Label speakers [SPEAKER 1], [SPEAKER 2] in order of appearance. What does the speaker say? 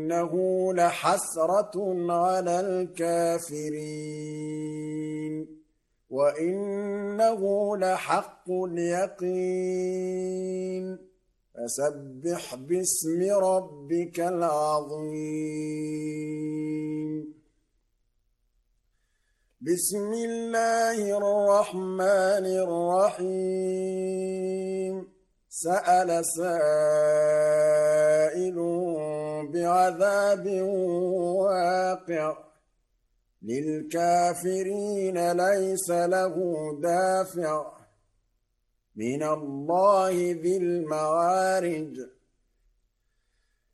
[SPEAKER 1] إنه لحسرة على الكافرين وإنه لحق اليقين فسبح باسم ربك العظيم بسم الله الرحمن الرحيم سأل سائل بعذاب واقع للكافرين ليس له دافع من الله ذي المعارج